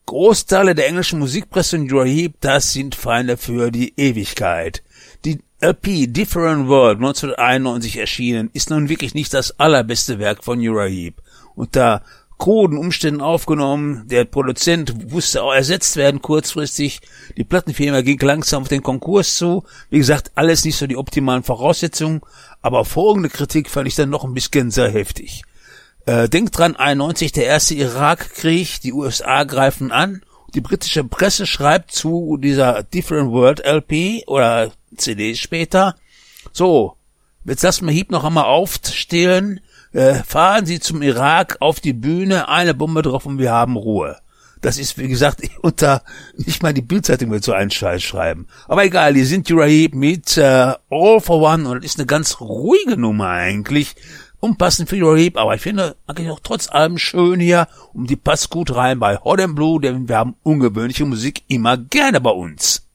Großteile der englischen Musikpresse und Uriah Heep, das sind Feinde für die Ewigkeit. Die LP Different World 1991 erschienen, ist nun wirklich nicht das allerbeste Werk von Uriah Heep. Unter kruden Umständen aufgenommen, der Produzent musste auch ersetzt werden kurzfristig, die Plattenfirma ging langsam auf den Konkurs zu, wie gesagt, alles nicht so die optimalen Voraussetzungen, aber folgende Kritik fand ich dann noch ein bisschen sehr heftig. Denkt dran, 91, der erste Irakkrieg, die USA greifen an, die britische Presse schreibt zu dieser Different World LP oder CD später, so, jetzt lassen wir Heep noch einmal aufstehen, fahren Sie zum Irak auf die Bühne, eine Bombe drauf und wir haben Ruhe. Das ist, wie gesagt, nicht mal die Bildzeitung wird so einen Scheiß schreiben. Aber egal, die sind Uriah Heep mit All for One und das ist eine ganz ruhige Nummer eigentlich. Unpassend für Uriah Heep, aber ich finde eigentlich auch trotz allem schön hier und die passt gut rein bei Hot and Blue, denn wir haben ungewöhnliche Musik immer gerne bei uns.